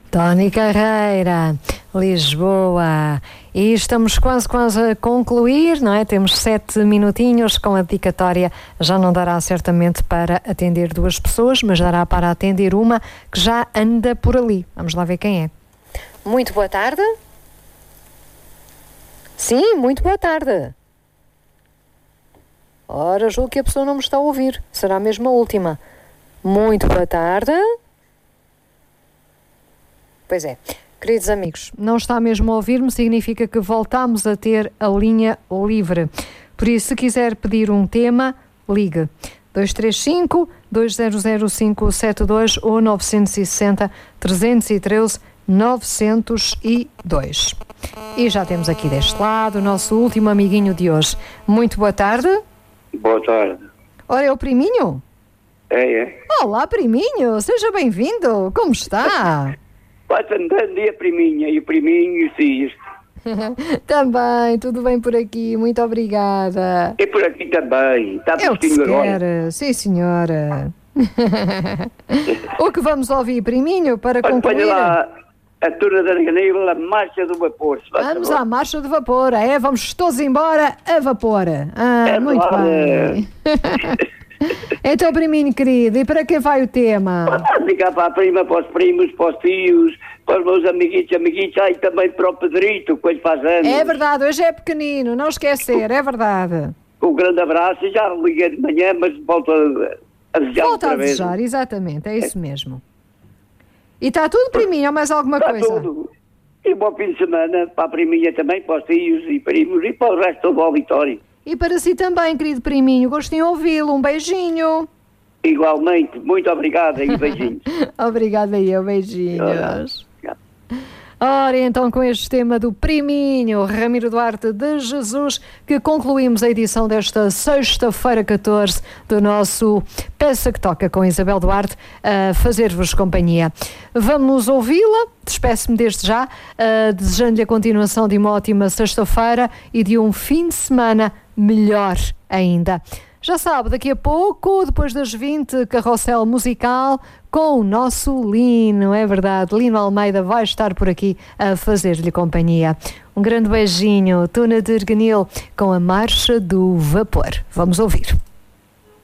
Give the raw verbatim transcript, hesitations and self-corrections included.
Tony Carreira, Lisboa. E estamos quase, quase a concluir, não é? Temos sete minutinhos com a dedicatória. Já não dará certamente para atender duas pessoas, mas dará para atender uma que já anda por ali. Vamos lá ver quem é. Muito boa tarde. Sim, muito boa tarde. Ora, julgo que a pessoa não me está a ouvir. Será mesmo a última. Muito boa tarde. Pois é. Queridos amigos, não está mesmo a ouvir-me, significa que voltamos a ter a linha livre. Por isso, se quiser pedir um tema, ligue. dois três cinco, dois zero zero cinco sete dois ou nove seis zero, três um três, nove zero dois. E já temos aqui deste lado o nosso último amiguinho de hoje. Muito boa tarde. Boa tarde. Ora, é o Priminho? É, é. Olá, Priminho, seja bem-vindo. Como está? Vai-te andando e a priminha, e o priminho e os filhos. Também, tudo bem por aqui, muito obrigada. E por aqui também. Está É o que se postinho agora. quer, sim senhora. O que vamos ouvir, Priminho, para Olha, concluir? ponha lá a turma da Arganila, a marcha do vapor. Se faz Vamos favor. à marcha de vapor, é? Vamos todos embora a vapor. Ah, É muito claro. bem. Então, Priminho querido, e para que vai o tema? Pode ligar para a prima, para os primos, para os tios, para os meus amiguitos, amiguitos, aí também para o Pedrito, que ele faz anos. É verdade, hoje é pequenino, não esquecer, é verdade. Um grande abraço, e já liguei de manhã, mas volto a, a desejar Volta outra a vez. desejar, exatamente, é isso mesmo. E está tudo, Priminho, ou mais alguma Está coisa? tudo. E bom fim de semana para a priminha também, para os tios e primos e para o resto todo o auditório. E para si também, querido Priminho, gostinho de ouvi-lo, um beijinho. Igualmente, muito obrigado e beijinhos. Obrigada e eu, beijinhos. Ora, então com este tema do Priminho, Ramiro Duarte de Jesus, que concluímos a edição desta sexta-feira catorze do nosso Peça que Toca com Isabel Duarte, a fazer-vos companhia. Vamos ouvi-la, despeço-me desde já, uh, desejando-lhe a continuação de uma ótima sexta-feira e de um fim de semana melhor ainda. Já sabe, daqui a pouco, depois das vinte, carrossel musical com o nosso Lino, é verdade, Lino Almeida vai estar por aqui a fazer-lhe companhia. Um grande beijinho, Tuna de Erganil, com a Marcha do Vapor. Vamos ouvir.